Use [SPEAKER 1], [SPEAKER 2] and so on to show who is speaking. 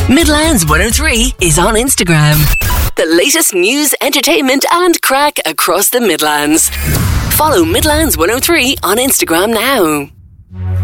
[SPEAKER 1] Midlands 103 is on Instagram. The latest news, entertainment and crack across the Midlands. Follow Midlands 103 on Instagram now.